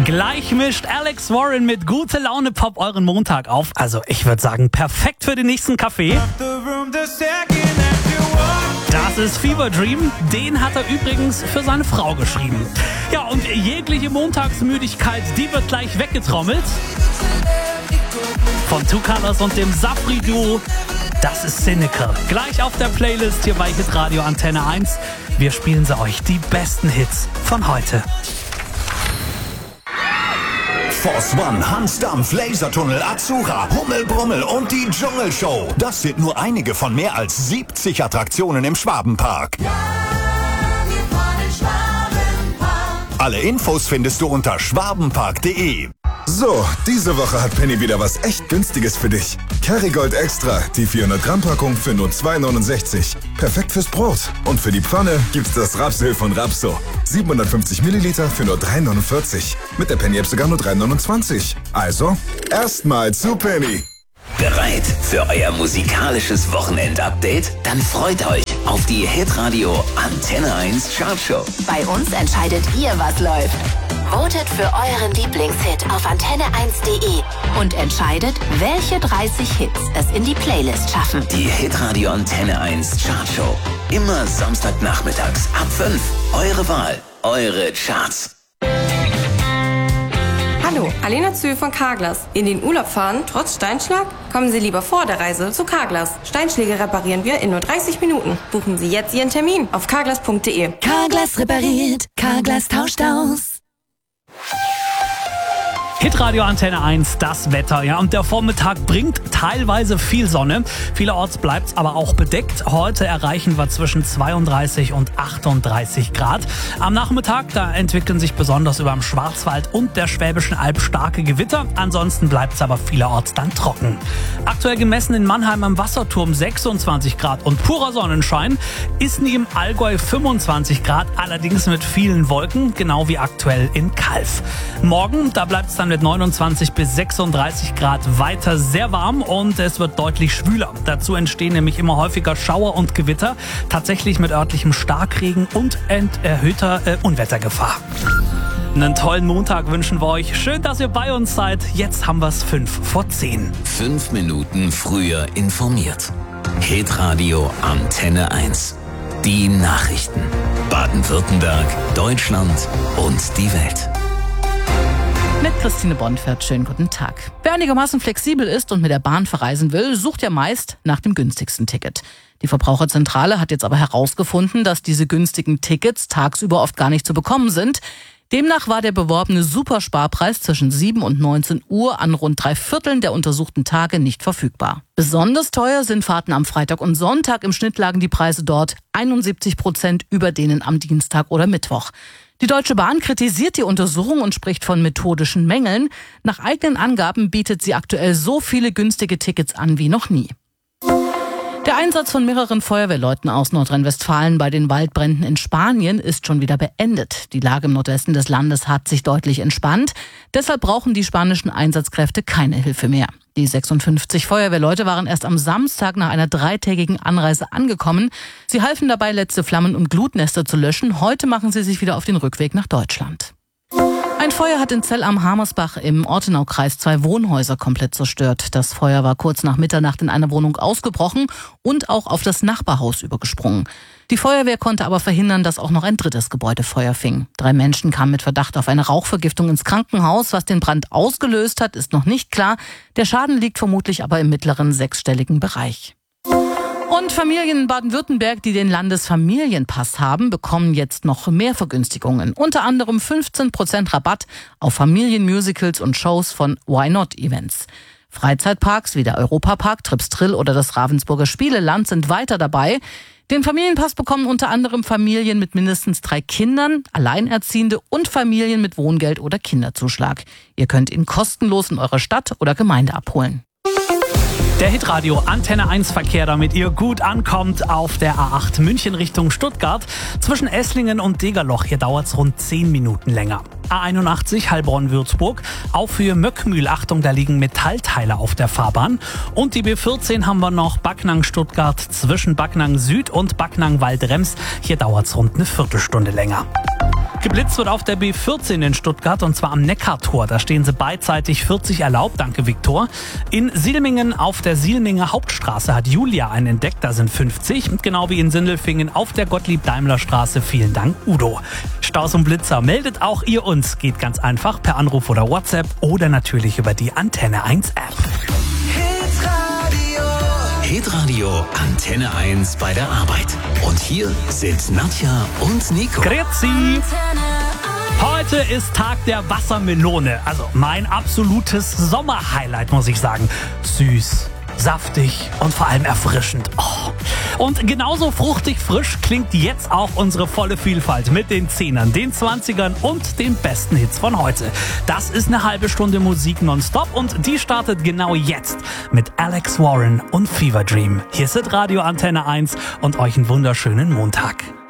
Gleich mischt Alex Warren mit Gute Laune Pop euren Montag auf. Also ich würde sagen, perfekt für den nächsten Kaffee. Das ist Fever Dream. Den hat er übrigens für seine Frau geschrieben. Ja, und jegliche Montagsmüdigkeit, die wird gleich weggetrommelt. Von Two Colors und dem Safri-Duo. Das ist Cynical. Gleich auf der Playlist hier bei Hitradio Antenne 1. Wir spielen sie euch, die besten Hits von heute. Force One, Hans Dampf, Lasertunnel, Azura, Hummel, Brummel und die Dschungelshow. Das sind nur einige von mehr als 70 Attraktionen im Schwabenpark. Ja, wir fahren in Schwabenpark. Alle Infos findest du unter schwabenpark.de. So, diese Woche hat Penny wieder was echt Günstiges für dich. Kerrygold Extra, die 400 Gramm Packung für nur 2,69. Perfekt fürs Brot. Und für die Pfanne gibt's das Rapsöl von Rapso. 750 Milliliter für nur 3,49. Mit der Penny-App sogar nur 3,29. Also, erstmal zu Penny. Bereit für euer musikalisches Wochenend-Update? Dann freut euch auf die Hitradio Antenne 1 Chartshow. Bei uns entscheidet ihr, was läuft. Votet für euren Lieblingshit auf antenne1.de und entscheidet, welche 30 Hits es in die Playlist schaffen. Die Hitradio Antenne 1 Chartshow. Immer Samstagnachmittags ab 5. Eure Wahl, eure Charts. Hallo, Alena Zühl von Carglass. In den Urlaub fahren, trotz Steinschlag? Kommen Sie lieber vor der Reise zu Carglass. Steinschläge reparieren wir in nur 30 Minuten. Buchen Sie jetzt Ihren Termin auf carglass.de. Carglass repariert, Carglass tauscht aus. Hitradio Antenne 1, das Wetter, ja, und der Vormittag bringt teilweise viel Sonne. Vielerorts bleibt's aber auch bedeckt. Heute erreichen wir zwischen 32 und 38 Grad. Am Nachmittag, da entwickeln sich besonders über dem Schwarzwald und der Schwäbischen Alb starke Gewitter. Ansonsten bleibt's aber vielerorts dann trocken. Aktuell gemessen in Mannheim am Wasserturm 26 Grad und purer Sonnenschein. Ist im Allgäu 25 Grad, allerdings mit vielen Wolken, genau wie aktuell in Calw. Morgen, da bleibt's dann mit 29 bis 36 Grad weiter sehr warm und es wird deutlich schwüler. Dazu entstehen nämlich immer häufiger Schauer und Gewitter, tatsächlich mit örtlichem Starkregen und erhöhter Unwettergefahr. Einen tollen Montag wünschen wir euch. Schön, dass ihr bei uns seid. Jetzt haben wir es 5:10. 5 Minuten früher informiert. Hitradio Antenne 1. Die Nachrichten. Baden-Württemberg, Deutschland und die Welt. Mit Christine Bonfert, schönen guten Tag. Wer einigermaßen flexibel ist und mit der Bahn verreisen will, sucht ja meist nach dem günstigsten Ticket. Die Verbraucherzentrale hat jetzt aber herausgefunden, dass diese günstigen Tickets tagsüber oft gar nicht zu bekommen sind. Demnach war der beworbene Supersparpreis zwischen 7 und 19 Uhr an rund 3/4 der untersuchten Tage nicht verfügbar. Besonders teuer sind Fahrten am Freitag und Sonntag. Im Schnitt lagen die Preise dort 71% über denen am Dienstag oder Mittwoch. Die Deutsche Bahn kritisiert die Untersuchung und spricht von methodischen Mängeln. Nach eigenen Angaben bietet sie aktuell so viele günstige Tickets an wie noch nie. Der Einsatz von mehreren Feuerwehrleuten aus Nordrhein-Westfalen bei den Waldbränden in Spanien ist schon wieder beendet. Die Lage im Nordwesten des Landes hat sich deutlich entspannt. Deshalb brauchen die spanischen Einsatzkräfte keine Hilfe mehr. Die 56 Feuerwehrleute waren erst am Samstag nach einer 3-tägigen Anreise angekommen. Sie halfen dabei, letzte Flammen und Glutnester zu löschen. Heute machen sie sich wieder auf den Rückweg nach Deutschland. Ein Feuer hat in Zell am Hamersbach im Ortenaukreis 2 Wohnhäuser komplett zerstört. Das Feuer war kurz nach Mitternacht in einer Wohnung ausgebrochen und auch auf das Nachbarhaus übergesprungen. Die Feuerwehr konnte aber verhindern, dass auch noch ein drittes Gebäude Feuer fing. 3 Menschen kamen mit Verdacht auf eine Rauchvergiftung ins Krankenhaus. Was den Brand ausgelöst hat, ist noch nicht klar. Der Schaden liegt vermutlich aber im mittleren 6-stelligen Bereich. Und Familien in Baden-Württemberg, die den Landesfamilienpass haben, bekommen jetzt noch mehr Vergünstigungen. Unter anderem 15% Rabatt auf Familienmusicals und Shows von Why Not Events. Freizeitparks wie der Europapark, Tripstrill oder das Ravensburger Spieleland sind weiter dabei. Den Familienpass bekommen unter anderem Familien mit mindestens 3 Kindern, Alleinerziehende und Familien mit Wohngeld oder Kinderzuschlag. Ihr könnt ihn kostenlos in eurer Stadt oder Gemeinde abholen. Der Hitradio Antenne 1 Verkehr, damit ihr gut ankommt auf der A8 München Richtung Stuttgart. Zwischen Esslingen und Degerloch, hier dauert es rund 10 Minuten länger. A81 Heilbronn-Würzburg, auch für Möckmühl, Achtung, da liegen Metallteile auf der Fahrbahn. Und die B14 haben wir noch Backnang-Stuttgart zwischen Backnang Süd und Backnang-Waldrems. Hier dauert es rund eine Viertelstunde länger. Geblitzt wird auf der B14 in Stuttgart und zwar am Neckartor. Da stehen sie beidseitig 40 erlaubt, danke Viktor. In Silmingen auf der Silminger Hauptstraße hat Julia einen entdeckt, da sind 50. Genau wie in Sindelfingen auf der Gottlieb-Daimler-Straße. Vielen Dank, Udo. Staus und Blitzer meldet auch ihr uns. Geht ganz einfach per Anruf oder WhatsApp oder natürlich über die Antenne 1 App. Hitradio Antenne 1 bei der Arbeit. Und hier sind Nadja und Nico. Grüezi! Heute ist Tag der Wassermelone. Also mein absolutes Sommerhighlight, muss ich sagen. Süß, saftig und vor allem erfrischend. Oh. Und genauso fruchtig frisch klingt jetzt auch unsere volle Vielfalt mit den 10ern, den 20ern und den besten Hits von heute. Das ist eine halbe Stunde Musik nonstop und die startet genau jetzt mit Alex Warren und Fever Dream. Hier ist Radio Antenne 1 und euch einen wunderschönen Montag.